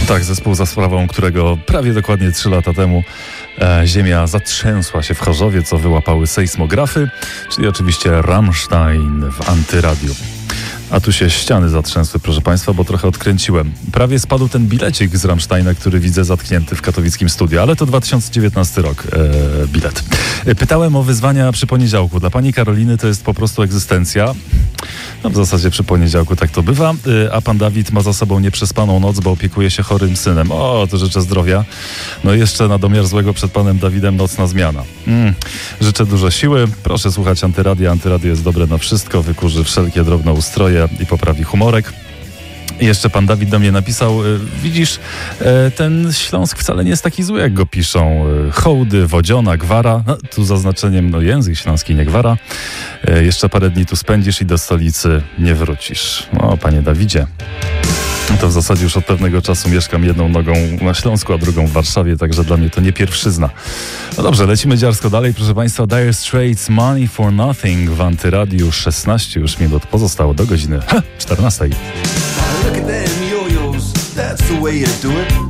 Tak, zespół, za sprawą którego prawie dokładnie 3 lata temu ziemia zatrzęsła się w Chorzowie, co wyłapały sejsmografy, czyli oczywiście Rammstein w Antyradiu. A tu się ściany zatrzęsły, proszę Państwa, bo trochę odkręciłem. Prawie spadł ten bilecik z Rammsteina, który widzę zatknięty w katowickim studiu, ale to 2019 rok bilet. Pytałem o wyzwania przy poniedziałku. Dla pani Karoliny to jest po prostu egzystencja. No w zasadzie przy poniedziałku tak to bywa. A pan Dawid ma za sobą nieprzespaną noc, bo opiekuje się chorym synem. O, to życzę zdrowia. No i jeszcze na domiar złego przed panem Dawidem nocna zmiana. Życzę dużo siły. Proszę słuchać Antyradia. Antyradio jest dobre na wszystko. Wykurzy wszelkie drobnoustroje i poprawi humorek. I jeszcze pan Dawid do mnie napisał, widzisz, ten Śląsk wcale nie jest taki zły, jak go piszą. Hołdy, Wodziona, Gwara, no, tu zaznaczeniem język śląski, nie Gwara. Jeszcze parę dni tu spędzisz i do stolicy nie wrócisz. O, panie Dawidzie. To w zasadzie już od pewnego czasu mieszkam jedną nogą na Śląsku, a drugą w Warszawie, także dla mnie to nie pierwszyzna. No dobrze, lecimy dziarsko dalej, proszę Państwa. Dire Straits, Money for Nothing w Antyradiu. 16 już minut pozostało do godziny 14. Look at them yo-yos, that's the way you do it.